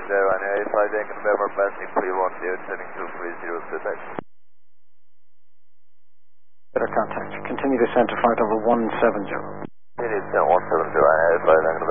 Ryanair 85 Yankee November, passing 310, sending 230, sit back. Better contact. Continue descent to flight level 170. Continue descent 170, Ryanair 85 Yankee